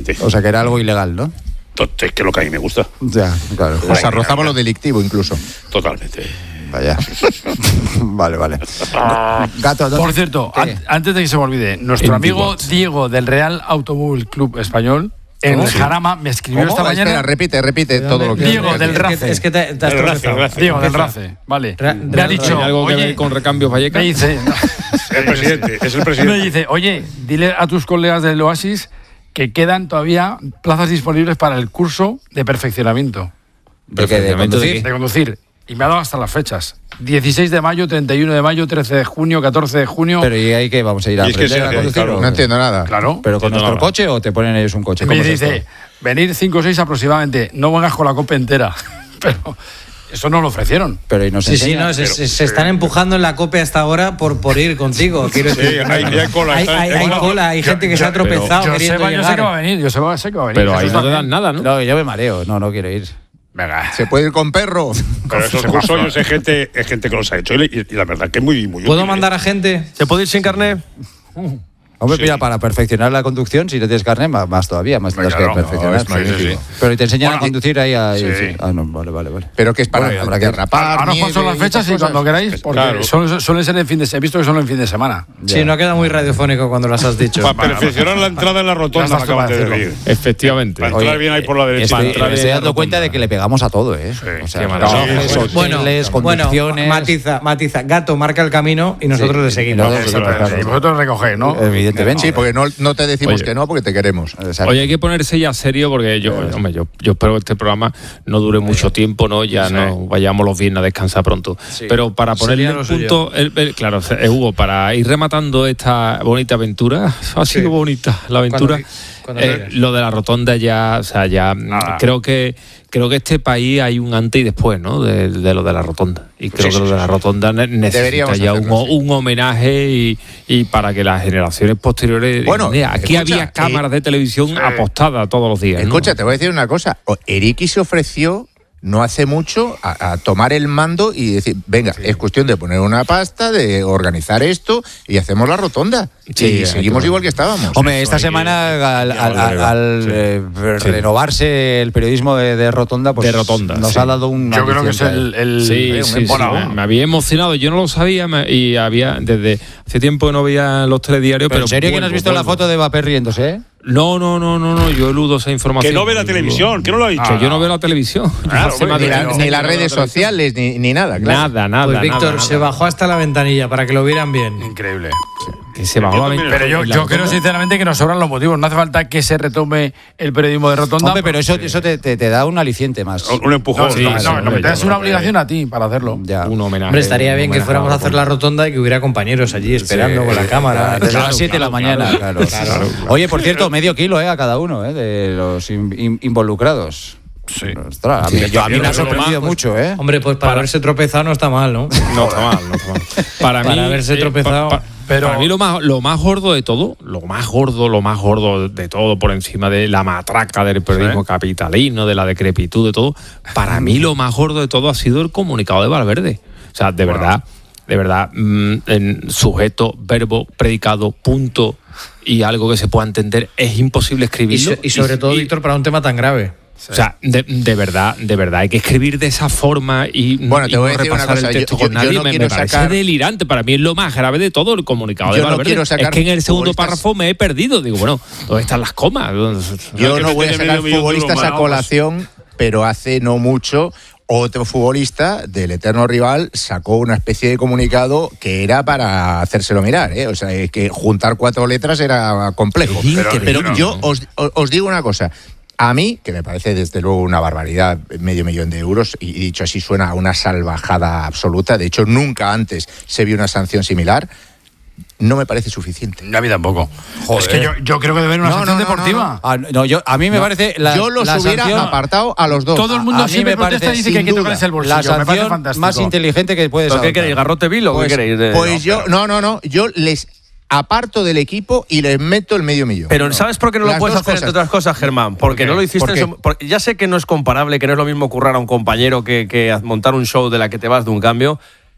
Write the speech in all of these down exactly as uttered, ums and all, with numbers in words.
Totalmente. O sea, que era algo ilegal, ¿no? Es que es lo que a mí me gusta. Ya, claro. O sea, rozaba lo delictivo incluso. Totalmente. Vaya. Vale, vale. Gato, ¿dónde? Por cierto, an- antes de que se me olvide, nuestro En amigo Bigot. Diego del Real Automóvil Club Español, en ¿Cómo? el Jarama, me escribió ¿Cómo? esta mañana. Espera, repite, repite todo lo que... Diego del Es que- Race. Es que te, te has Del Race, tropezado. del Race. Diego del Empieza. Race, vale. Ra- me ha Real dicho, Race. algo que oye, ver con recambios Vallecas? me dice, no, El presidente, es el presidente. me dice, oye, dile a tus colegas del Oasis que quedan todavía plazas disponibles para el curso de perfeccionamiento ¿De qué? ¿De conducir? de conducir. Y me ha dado hasta las fechas. dieciséis de mayo, treinta y uno de mayo, trece de junio, catorce de junio. Pero ¿y ahí qué? ¿Vamos a ir a Y es que aprender sí, a conducir? claro. o No qué? entiendo nada. Claro. ¿Pero con Entiendo nuestro nada. coche o te ponen ellos un coche? Me ¿Cómo es dice, esto? venir cinco o seis aproximadamente. No vengas con la copa entera. Pero eso no lo ofrecieron. Pero ¿y nos Sí, sí, enseñan? no, se, se- se están empujando en la COPE hasta ahora por, por ir contigo. Quiero Sí, decir, hay- hay cola, hay, está- hay- hay hay cola. cola, hay gente que se ha pero- tropezado Yo queriendo sé, yo sé llegar. que va a venir, yo sé, sé que va a venir. Pero ahí Jesús no te también. dan nada, ¿no? No, yo me mareo. No, no quiero ir. Venga. ¿Se puede ir con perro? Pero esos cursos es gente, es gente que los ha hecho y, y la verdad que es muy, muy ¿Puedo útil, mandar ¿eh? a gente? ¿Se puede ir sin carnet? Hombre, Sí. mira, para perfeccionar la conducción, si no tienes carnet, más, más todavía, más tendrás Claro, que perfeccionar. no, es magnífico. Pero te enseñan Bueno, a conducir ahí. ahí sí. sí. Ah, no, vale, vale, vale. Pero que es para Bueno, habrá que- derrapar, Ahora os nieve paso las y fechas y esas cuando cosas. queráis, porque Claro. son- suelen ser en fin de semana. He visto que son en fin de semana. Sí, no queda muy radiofónico cuando las has dicho. Para perfeccionar la entrada en la Ya rotonda, estás me acabas de tú para decir. Efectivamente. Para entrar bien ahí por la derecha. Estoy, entrar me bien estoy a la dando cuenta rotonda. de que le pegamos a todo, ¿eh? O sea, qué maravilla. relojes, Sí, Bueno, hoteles, bueno, conducciones. matiza, matiza. Gato marca el camino y nosotros Sí, le y seguimos. nosotros- Exactamente. Y vosotros recogéis, ¿no? Evidentemente. Sí, porque no, no te decimos Oye. que no, porque te queremos. Exacto. Oye, hay que ponerse ya serio porque yo, hombre, yo, yo espero que este programa no dure mucho tiempo, ¿no? Ya Sí. no vayamos los viernes a descansar pronto. Pero para ponerle Sería un lo suyo. punto, el- el- claro, eh, Hugo, para ir rematando esta bonita aventura, ha sido bonita la aventura. Cuando- cuando eh, quieras. lo de la rotonda ya, o sea, ya Nada. creo que creo que este país hay un antes y después, ¿no? De, de lo de la rotonda. Y creo Sí, que lo sí, de la sí. rotonda ne- necesita Deberíamos ya un, hacerlo, sí. un homenaje y, y para que las generaciones posteriores. Bueno, mira, aquí escucha, había cámaras eh, de televisión apostadas todos los días. ¿no? Escucha, te voy a decir una cosa. O- Eriki se ofreció no hace mucho a, a tomar el mando y decir, venga, es cuestión de poner una pasta, de organizar esto y hacemos la rotonda. Sí, y hay seguimos que- igual que estábamos. Hombre, esta hay que- semana al, hay que al- volver, al- al, sí. eh, Sí. renovarse el periodismo de, de Rotonda, pues De Rotonda, nos sí. ha dado un Yo creo que es aliciente. el. el Sí, un sí, sí, embolado. me, me había emocionado. Yo no lo sabía me- y había desde hace tiempo que no veía los telediarios. ¿Pero Pero en serio que no has vuelvo, visto la vuelvo. foto de Mbappé riéndose, eh? No, no, no, no, no. Yo eludo esa información. Que no ve la televisión, que no lo ha dicho. Que yo no veo la televisión. Claro, Hace hombre, más de ni, la- quince ni años las que no veo redes la televisión. sociales, ni, ni nada, claro. Nada, nada. Pues nada, Víctor, nada. se bajó hasta la ventanilla para que lo vieran bien. Increíble. Que se bajó la también. ventana. Pero yo, En la yo creo rotonda. sinceramente que nos sobran los motivos. No hace falta que se retome el periodismo de Rotonda. Hombre, pero eso, eso te, te- te da un aliciente más. Un, un empujón. No, Sí, no, sí, no, hombre, no, es yo una creo que- obligación a ti para hacerlo. Ya. Un homenaje. Hombre, estaría un bien que homenaje fuéramos a hacer la rotonda y que hubiera compañeros allí esperando con la cámara. Desde Claro, las siete de la claro, mañana, claro, claro. claro, claro. Oye, por cierto, medio kilo eh, a cada uno eh, de los in- in- involucrados. Sí. Ostras, a mí, yo- a mí me ha sorprendido mucho, ¿eh? Hombre, pues para, haberse tropezado no está mal, ¿no? No está mal, no está mal. Para, Para mí, haberse eh, tropezado. pa- pa- Pero- para mí lo más, lo más gordo de todo, lo más gordo, lo más gordo de todo, por encima de la matraca del periodismo Sí. capitalino, de la decrepitud, de todo, para mí lo más gordo de todo ha sido el comunicado de Valverde. O sea, de verdad, de verdad, mm, en sujeto, verbo, predicado, punto y algo que se pueda entender, es imposible Y, escribirlo. so- y sobre todo, y- Víctor, para un tema tan grave. O sea, de, de verdad, de verdad, hay que escribir de esa forma y, Bueno, te y voy no a decir una repasar cosa, el texto yo- yo- con yo nadie. no me, quiero me parece sacar- delirante. Para mí es lo más grave de todo el comunicado Yo de no Valverde. quiero Es sacar que en el segundo futbolistas- párrafo me he perdido. Digo, bueno, ¿dónde están las comas? Yo que no voy a meter sacar medio millón de futbolistas euros a más. colación, pero hace no mucho otro futbolista del eterno rival sacó una especie de comunicado que era para hacérselo mirar, ¿eh? O sea, es que juntar cuatro letras era complejo. Es increíble, Pero ¿no? yo os, os digo una cosa. A mí, que me parece desde luego una barbaridad, medio millón de euros, y dicho así suena a una salvajada absoluta, de hecho nunca antes se vio una sanción similar, no me parece suficiente. A mí tampoco. Es que yo, yo creo que debe haber una No, sanción no, no, deportiva. Ah, no, yo, a mí me No, parece. La, yo los la hubiera sanción- apartado a los dos. Todo el mundo a mí siempre me protesta y parece, dice que hay que sin tocarse duda, el bolsillo. la Me parece sanción fantástico. más inteligente que puedes ¿Pero qué queréis? ¿Garrote vil o qué Pues, queréis? De- pues no, yo, pero- no, no, no, yo les aparto del equipo y les meto el medio millón. Pero ¿sabes por qué no lo Las puedes dos hacer, cosas. entre otras cosas, Germán? Porque qué? no lo hiciste. ¿Por en qué? su- porque ya sé que no es comparable, que no es lo mismo currar a un compañero que, que montar un show de la que te vas de un cambio.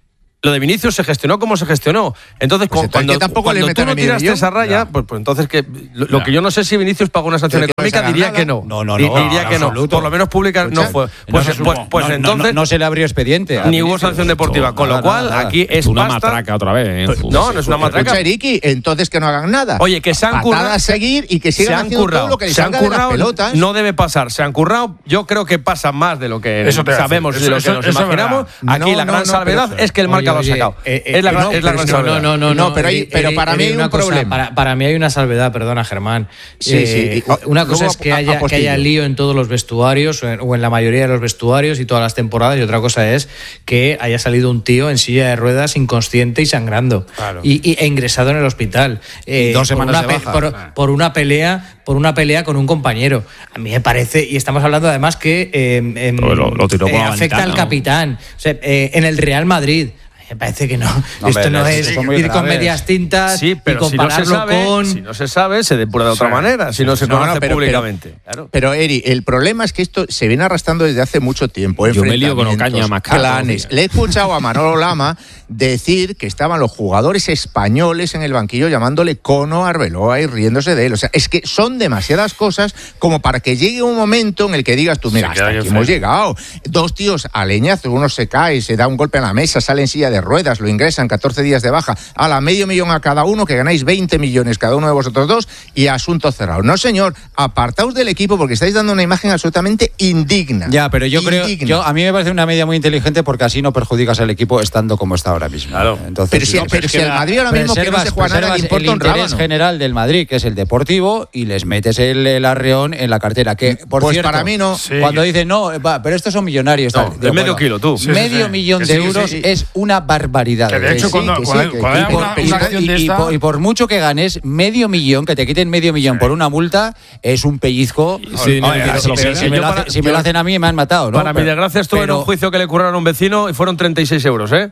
lo de Vinicius se gestionó como se gestionó. Entonces, Pues cu- entonces cuando, que tampoco cuando le tú metan no a medio tiraste millón. esa raya, pues, pues entonces que lo, lo que yo no sé si Vinicius pagó una sanción Pero que no económica, les hagan diría nada. que no. No, no, Di- no, diría en que no. absoluto. Por lo menos pública no Escucha, fue. No Pues, se pues, supo. pues No, no, entonces no, no se le abrió expediente. a ni hubo Vinicius. sanción deportiva. Con Nada, lo cual, nada, nada. aquí es una pasta. matraca otra vez. ¿eh? No, no es una matraca. Escucha, Eriki, entonces que no hagan nada. Oye, que se han Patada currado. a seguir y que se sigan han haciendo currado. todo lo que les se han salga de las currado. pelotas. No debe pasar. Se han currado. Yo creo que pasa más de lo que Eso te iba a sabemos decir. y de lo Eso- que nos eso es imaginamos. verdad. Aquí No, la no, gran no, salvedad pero- es que el marca lo ha Oye, sacado. eh, eh, es la, gran- no, es la pero gran no, salvedad. no, no, No, pero hay- Eri- pero Eri- para mí Eri, hay una un cosa, problema. Para, para mí hay una salvedad, perdona, Germán. Sí, Eh, sí. Una cosa Luego es que a- haya, que apostillo. haya lío en todos los vestuarios o en, o en la mayoría de los vestuarios y todas las temporadas, y otra cosa es que haya salido un tío en silla de ruedas inconsciente y sangrando Claro. y, y- e ingresado en el hospital. Eh, Y dos por semanas una de pe- baja. Por, por una pelea, por una pelea con un compañero. A mí me parece, y estamos hablando además que eh, em, Pero lo- lo tiró por la afecta ventana, al ¿no? capitán. O sea, eh, en el Real Madrid. Me parece que no. No, Esto hombre, no no, es son muy ir con graves. medias tintas Sí, y pero si no se compararlo sabe, con. si no se sabe, se depura de otra manera. Si no se No, no, conoce pero- públicamente. Pero, Claro. pero, Eri, el problema es que esto se viene arrastrando desde hace mucho tiempo. Yo me lío con Enfrentamientos, Ocaña más caro, clanes. tío. Le he escuchado a Manolo Lama decir que estaban los jugadores españoles en el banquillo llamándole cono a Arbeloa y riéndose de él. O sea, es que son demasiadas cosas como para que llegue un momento en el que digas tú, mira, Se hasta queda aquí bien hemos feo. llegado. Dos tíos a leñazo, uno se cae, se da un golpe en la mesa, sale en silla de ruedas, lo ingresan, catorce días de baja, a la medio millón a cada uno, que ganáis veinte millones cada uno de vosotros dos y asunto cerrado. No, señor, apartaos del equipo porque estáis dando una imagen absolutamente indigna. Ya, pero yo creo, Indigna. yo, a mí me parece una medida muy inteligente porque así no perjudicas al equipo estando como está ahora mismo. Claro. Entonces, Pero si, no, pero si el Madrid ahora mismo que no preservas- se juega nada, preservas le importa el un interés rábano. general del Madrid, que es el deportivo, y les metes el, el arreón en la cartera. Que, por Pues cierto, para mí no. Sí. Cuando dicen, no, va, pero estos son millonarios. No, tal. de medio kilo, tú. Sí, sí, medio sí. millón Que de sí, que euros sí. es una barbaridad. Que de Que hecho, sí, cuando, que sí, cuando, que- cuando y haya por- una, y una por- acción de y- y esta. por- y por mucho que ganes, medio millón, que te quiten medio millón por una multa, es un pellizco. Sí, no, Oye, que se si, lo si queden. me Yo lo hace- para- si me lo yo- hacen a mí, me han matado, ¿no? Para mi Pero- desgracia estuve en pero- un juicio que le curraron a un vecino y fueron treinta y seis euros, ¿eh?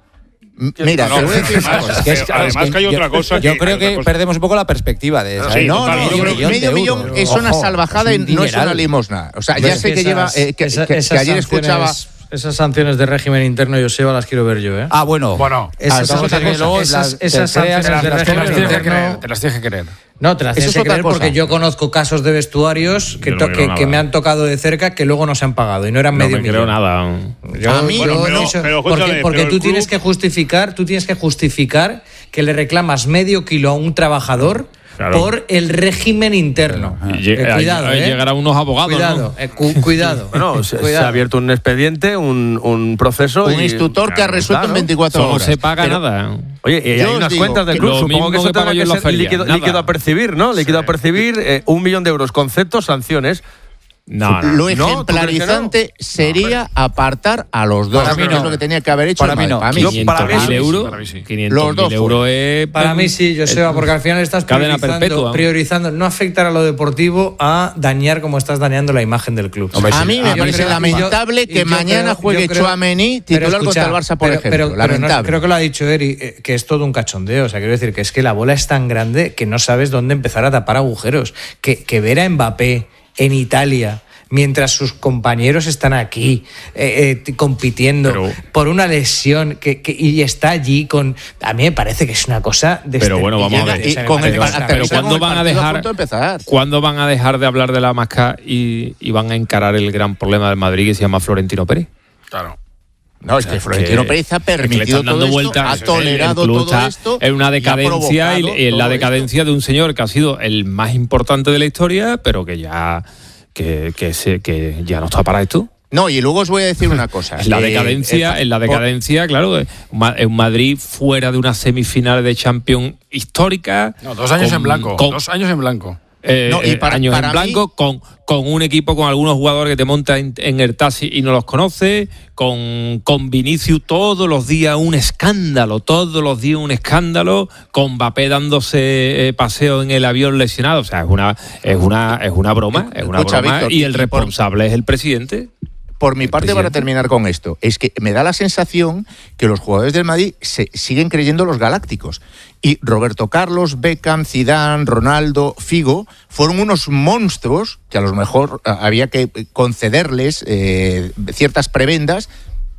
M- Mira, No, te voy a decir una además, cosa. Es que es- Además es que hay otra cosa Yo que- creo hay otra que cosa. perdemos un poco la perspectiva de Sí, No, total, no, yo yo creo creo que medio de millón euros. es una Ojo, salvajada es y un no es una dineral. limosna. O sea, Hombre, ya es sé que que lleva. esas- eh, que, esa- que- que esas ayer escuchaba. sanciones- Esas sanciones de régimen interno, Joseba, las quiero ver yo, ¿eh? Ah, bueno. Bueno, Esas Ah, sanciones- otra cosa, luego esas- las- te esas creas sanciones las- de las te las régimen tienes que interno- creer. Te las tienes que creer. No, te las Eso tienes es que otra creer cosa. porque yo conozco casos de vestuarios que, Yo no to- creo que, nada. que me han tocado de cerca que luego no se han pagado y no eran No medio me millón. creo nada. Yo- A mí- yo Bueno, pero- no sé, pero porque escúchame, porque pero tú el tienes club- que justificar, tú tienes que justificar que le reclamas medio kilo a un trabajador Claro. por el régimen interno. Y Eh, lle- cuidado, ahí ¿eh? llegarán unos abogados, Cuidado, ¿no? eh, cu- cuidado. Bueno, se, se Cuidado. ha abierto un expediente, un, un proceso. Un y- instructor que ha Claro, resuelto en claro. veinticuatro Eso no horas. se paga Pero- nada. Oye, y Yo hay os unas digo cuentas del que club. lo Supongo mismo que eso que pago tendrá yo que en la ser feria, líquido, nada. líquido a percibir, ¿no? Líquido a percibir, eh, un millón de euros, conceptos, sanciones. No, no. Lo No, ¿tú crees que ejemplarizante sería apartar a los dos. Para mí que no. es lo que tenía que haber hecho. Para el mí Madrid. no. Para mí, Yo- para mí quinientos mil sí, euros. para mí sí. quinientos Los dos mil euros es. Para mí sí, Joseba, porque al final estás Cadena priorizando, perpetua. priorizando no afectar a lo deportivo a dañar como estás dañando la imagen del club. Hombre, a sí. mí me Yo parece creo- lamentable y yo- y que yo mañana creo- juegue yo creo- Tchouaméni pero titular contra el Barça, por pero- ejemplo. pero- pero no- lamentable. creo que lo ha dicho Eri, eh, que es todo un cachondeo. O sea, quiero decir que es que la bola es tan grande que no sabes dónde empezar a tapar agujeros. Que, que ver a Mbappé en Italia mientras sus compañeros están aquí eh, eh, compitiendo Pero- por una lesión que, que- y está allí con... A mí me parece que es una cosa de Pero bueno, vamos a ver. Y con el Pero- par- pero aterriza ¿cuándo con el van a partido dejar- punto de empezar. ¿Cuándo van a dejar de hablar de la máscara y, y van a encarar el gran problema del Madrid que se llama Florentino Pérez? Claro. No, es que Florentino que- Pérez ha es que le permitido están dando todo esto, vueltas. ha El- el tolerado club todo está esto. en una y ha decadencia y, provocado y en la todo decadencia de un señor que ha sido el más importante de la historia, pero que ya que, que, se, que ya no está para esto. No, y luego os voy a decir una cosa. En la Eh, decadencia, eh, en la decadencia, claro, eh, Ma- en Madrid fuera de una semifinal de Champions histórica. No, dos años con- en blanco. con- Dos años en blanco. eh, No, y eh, para- años para en blanco, mí- con, con un equipo con algunos jugadores que te montan en, en el taxi y no los conoces, con, con Vinicius todos los días un escándalo, todos los días un escándalo, con Mbappé dándose eh, paseo en el avión lesionado. O sea, es una, es una, es una broma, es una Escucha, broma, Víctor, y el y por- responsable es el presidente. Por mi parte, para presidente. terminar con esto, es que me da la sensación que los jugadores del Madrid se siguen creyendo los galácticos. Y Roberto Carlos, Beckham, Zidane, Ronaldo, Figo fueron unos monstruos que a lo mejor eh, había que concederles eh, ciertas prebendas,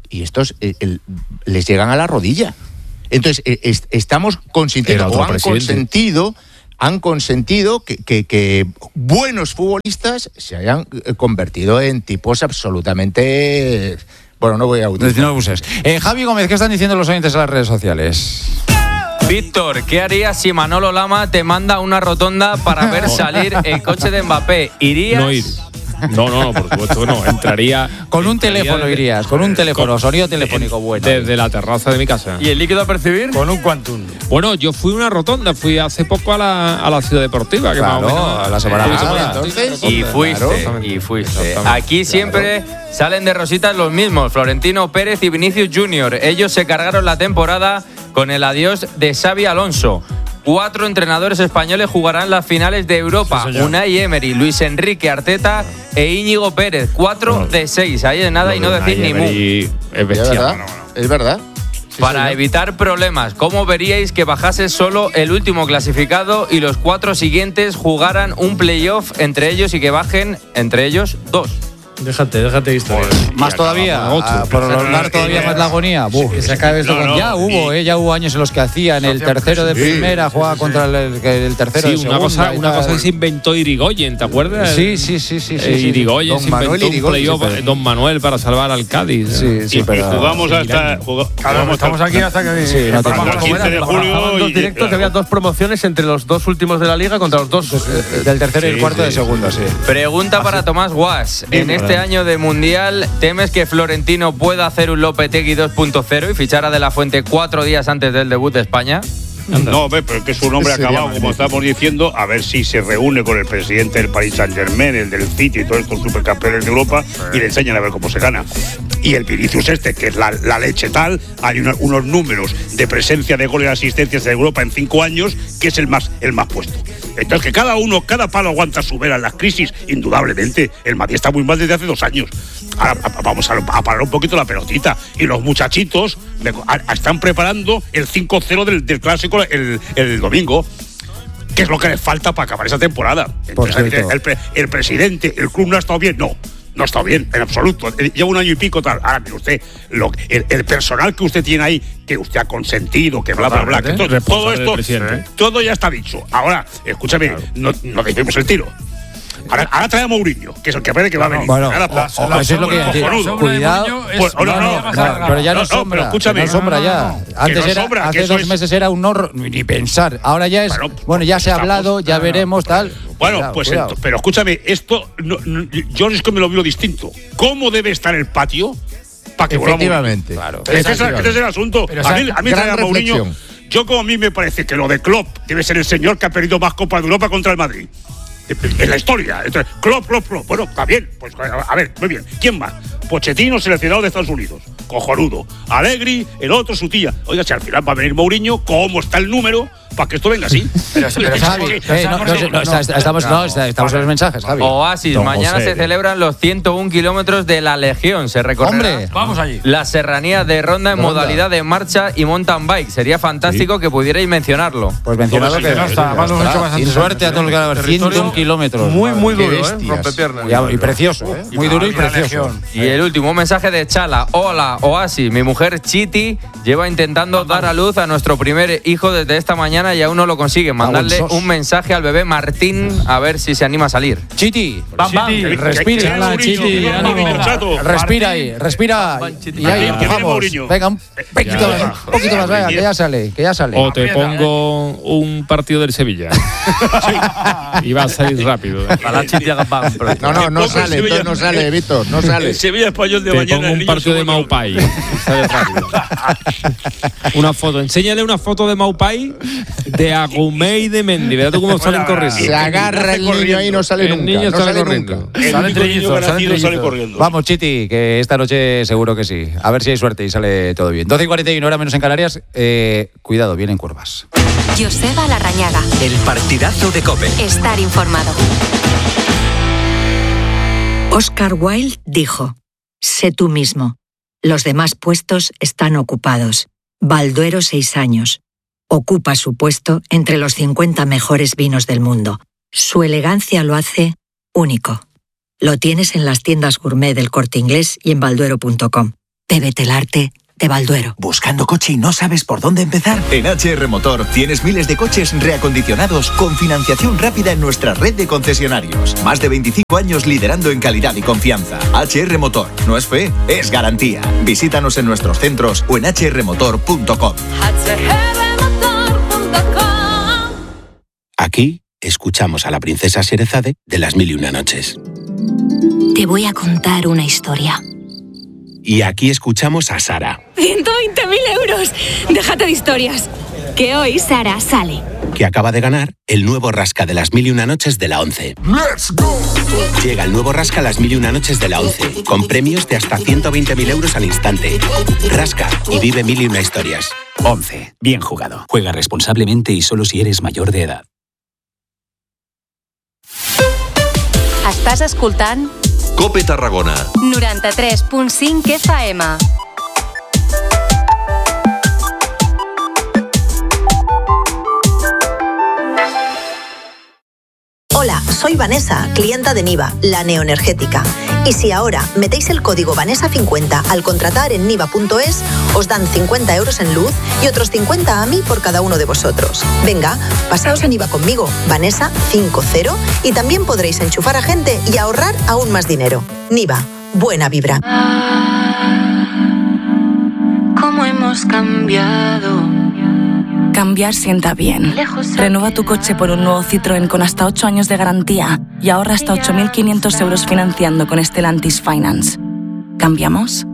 y estos eh, el, les llegan a la rodilla. Entonces, eh, est- estamos consintiendo, o han presidente. consentido, han consentido que, que, que buenos futbolistas se hayan convertido en tipos absolutamente... Bueno, no voy a utilizar. No abuses. Eh, Javi Gómez, ¿qué están diciendo los oyentes en las redes sociales? Víctor, ¿qué harías si Manolo Lama te manda una rotonda para ver salir el coche de Mbappé? ¿Irías? No ir. No, no, no, por supuesto que no. Entraría. Con un entraría teléfono de- irías, con un teléfono, con- sonido telefónico bueno. Desde la terraza de mi casa. ¿Y el líquido a percibir? Con un Quantum. Bueno, yo fui a una rotonda, fui hace poco a la, a la ciudad deportiva. Que Claro, más o menos, a la semana eh, pasada. Entonces, Y fuiste, Claro. y fuiste. Exactamente. Aquí siempre salen de rositas los mismos, Florentino Pérez y Vinicius Junior. Ellos se cargaron la temporada con el adiós de Xavi Alonso. Cuatro entrenadores españoles jugarán las finales de Europa. Sí, señor. Unai Emery, Luis Enrique Arteta e Íñigo Pérez. Cuatro Bueno, de seis. Ahí de nada y no decir ni mu. Y es ¿Es bestial. verdad? ¿Es verdad? Sí, Para señor. evitar problemas, ¿cómo veríais que bajase solo el último clasificado y los cuatro siguientes jugaran un playoff entre ellos y que bajen entre ellos dos? Déjate, déjate de historia. Más todavía, ocho. ah, por prolongar todavía más la agonía. Buf. Que se acabe esto No, con- no. Ya hubo, eh, ya hubo años en los que hacían el tercero de primera, jugaba contra el, el- el tercero Sí, de una segunda. cosa, y una tal. cosa que se inventó Irigoyen, ¿te acuerdas? Sí, sí, sí, sí. sí, Eh, sí. Irigoyen Don se Manuel inventó un Irigoyen, playoff, sí, pero- eh, Don Manuel para salvar al Cádiz. Sí, sí, y, pero... y jugamos hasta. juga- Claro, jugamos estamos hasta- aquí hasta que. Sí, no te hasta el pases. quince de julio. Jugaban dos y- directos, claro. que había dos promociones entre los dos últimos de la liga contra los dos. Eh, Del tercero y el cuarto de segunda, sí. Pregunta para Tomás Guas. En este año de Mundial, ¿temes que Florentino pueda hacer un Lopetegui dos punto cero y fichar a De La Fuente cuatro días antes del debut de España? No, ve, pero es que es un hombre Sería acabado, magnífico. como estamos diciendo, a ver si se reúne con el presidente del Paris Saint-Germain, el del City y todos estos supercampeones de Europa y le enseñan a ver cómo se gana. Y el Vinicius este, que es la, la leche tal, hay una- unos números de presencia de goles y asistencias de Europa en cinco años, que es el más, el más puesto. Entonces, que cada uno, cada palo aguanta su vela en las crisis, indudablemente. El Madrid está muy mal desde hace dos años. Ahora a- a- vamos a, a parar un poquito la pelotita. Y los muchachitos me- a- a- están preparando el cinco cero del, del clásico el, el domingo. ¿Qué es lo que les falta para acabar esa temporada? Por Entonces, cierto. el, pre- el presidente, el club no ha estado bien. No, no ha estado bien, en absoluto. Eh, Lleva un año y pico tal. Ahora, mire usted, lo, el, el personal que usted tiene ahí, que usted ha consentido, que bla, bla, bla. Que todo, todo Responsable del esto, presidente. todo ya está dicho. Ahora, escúchame, no, no decimos el tiro. Ahora, ahora trae a Mourinho, que es el que parece que va a venir. Bueno, Ahora, la- ojo, la- eso es lo que cojonudo. decía. La sombra de Cuidado. Mourinho es- Pues, no, no, No, no, no, no, pero ya no, no, no, sombra. pero escúchame. que no sombra No, ya. no, no. Antes Que no era, sombra, que hace eso dos es- meses era un horror, ni pensar. Ahora ya es, Bueno, bueno, ya se ha estamos- hablado, ya veremos, tal. Bueno, Cuidado, pues cuidado. ento- pero escúchame, esto no, no, yo es que me lo veo distinto. ¿Cómo debe estar el patio para que vuelva Mourinho? Efectivamente. Claro. Ese es, ese es el asunto. Pero a mí, esa a mí gran trae a Mourinho. reflexión. Yo como a mí me parece que lo de Klopp debe ser el señor que ha perdido más Copas de Europa contra el Madrid. En la historia. Entonces, Klopp, Klopp, Klopp. Bueno, está bien. Pues a ver, muy bien. ¿Quién más? Pochettino, seleccionado de Estados Unidos. Cojonudo. Alegri, el otro, su tía. Oiga, si al final va a venir Mourinho, ¿cómo está el número para que esto venga así? Pero- pero, Javi, Sí, eh, no, no, no, no, está- está- estamos, no, está- estamos en los mensajes, Javi. Oasis, Don mañana José. se celebran los ciento uno kilómetros de la Legión. Se recorrerá Hombre. Vamos allí. la serranía de Ronda en Ronda. modalidad de marcha y mountain bike. Sería fantástico que pudierais mencionarlo. Pues mencionado Todo que. es no está, además lo hemos hecho bastante Sin suerte a todos los que van a ver, ciento un kilómetros. Muy, muy Qué duro, ¿eh? bestias. Rompepiernas. Ya, y precioso, ¿eh? Muy duro y la precioso. Legión. Y el último mensaje de Chala. Hola, Oasis. Mi mujer Chiti lleva intentando dar a luz a nuestro primer hijo desde esta mañana y aún no lo consigue. Mandarle sos. un mensaje al bebé Martín a ver si se anima a salir. Chiti, Bam, bam. Que- que- respira. que- que- Hola, Mourinho, Chiti, que- ánimo. Mourinho, chato. respira ahí, respira. Y ahí, Martín, que viene vamos. Mourinho. Venga, un poquito más, un poquito más, venga, que ya sale, que ya sale. O te pongo un partido del Sevilla. Y va a salir rápido. No, no, no Poco sale, Sevilla. entonces no sale, Víctor, no sale. El Sevilla Español de Te mañana. pongo el un niño partido se de vuelve loco. Maupai. Y sale rápido. Una foto. Enséñale una foto de Maupai, de Agumé y de Mendy. Verás tú cómo salen corriendo. Se agarra el niño ahí y no sale El nunca. niño no sale sale corriendo. nunca. El Sale único trillizos, niño que ha sale nacido sale trillizos. corriendo. Vamos, Chiti, que esta noche seguro que sí. A ver si hay suerte y sale todo bien. doce y cuarenta y uno, hora menos en Canarias. Eh, cuidado, vienen curvas. Joseba Larrañaga. El partidazo de COPE. Estar informado. Oscar Wilde dijo: sé tú mismo. Los demás puestos están ocupados. Balduero, seis años. Ocupa su puesto entre los cincuenta mejores vinos del mundo. Su elegancia lo hace único. Lo tienes en las tiendas gourmet del Corte Inglés y en balduero punto com. Bébete el arte de Balduero. ¿Buscando coche y no sabes por dónde empezar? En H R Motor tienes miles de coches reacondicionados con financiación rápida en nuestra red de concesionarios. Más de veinticinco años liderando en calidad y confianza. H R Motor. No es fe, es garantía. Visítanos en nuestros centros o en h r motor punto com. Aquí escuchamos a la princesa Sherezade de Las Mil y Una Noches. Te voy a contar una historia. Y aquí escuchamos a Sara, ¡ciento veinte mil euros! Déjate de historias. Que hoy Sara sale. que acaba de ganar el nuevo Rasca de Las Mil y Una Noches de la ONCE. ¡Let's go! Llega el nuevo Rasca Las Mil y Una Noches de la ONCE, con premios de hasta ciento veinte mil euros al instante. Rasca y vive mil y una historias. ONCE. Bien jugado. Juega responsablemente y solo si eres mayor de edad. Estàs escoltant Cope Tarragona. noranta-tres punt cinc F M. Hola, soy Vanessa, clienta de Niva, la neoenergética. Y si ahora metéis el código Vanessa cincuenta al contratar en niva punto es, os dan cincuenta euros en luz y otros cincuenta a mí por cada uno de vosotros. Venga, pasaos a Niva conmigo, Vanessa cincuenta, y también podréis enchufar a gente y ahorrar aún más dinero. Niva, buena vibra. ¿Cómo hemos cambiado? Cambiar sienta bien. Renueva tu coche por un nuevo Citroën con hasta ocho años de garantía y ahorra hasta ocho mil quinientos euros financiando con Stellantis Finance. ¿Cambiamos?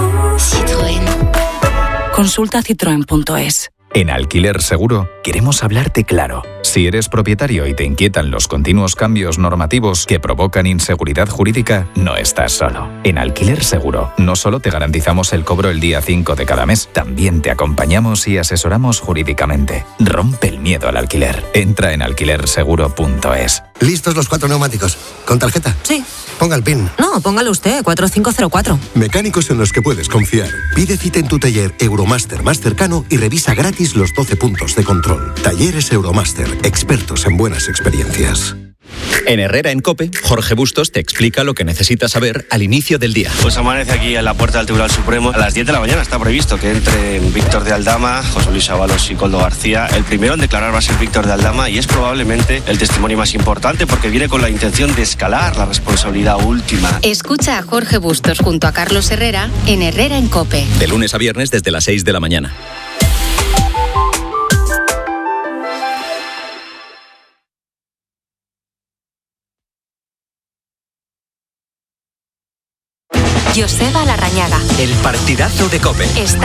Citroën. Consulta citroen punto es. En Alquiler Seguro queremos hablarte claro. Si eres propietario y te inquietan los continuos cambios normativos que provocan inseguridad jurídica, no estás solo. En Alquiler Seguro no solo te garantizamos el cobro el día cinco de cada mes, también te acompañamos y asesoramos jurídicamente. Rompe el miedo al alquiler. Entra en alquiler seguro punto es. ¿Listos los cuatro neumáticos? ¿Con tarjeta? Sí. Ponga el PIN. No, póngalo usted, cuatro cinco cero cuatro. Mecánicos en los que puedes confiar. Pide cita en tu taller Euromaster más cercano y revisa gratis los doce puntos de control. Talleres Euromaster, expertos en buenas experiencias. En Herrera en COPE, Jorge Bustos te explica lo que necesitas saber al inicio del día. Pues amanece aquí en la puerta del Tribunal Supremo. A las diez de la mañana está previsto que entre Víctor de Aldama, José Luis Ábalos y Koldo García. El primero en declarar va a ser Víctor de Aldama y es probablemente el testimonio más importante porque viene con la intención de escalar la responsabilidad última. Escucha a Jorge Bustos junto a Carlos Herrera en Herrera en COPE. De lunes a viernes desde las seis de la mañana. Joseba Larrañaga. El partidazo de COPE. Está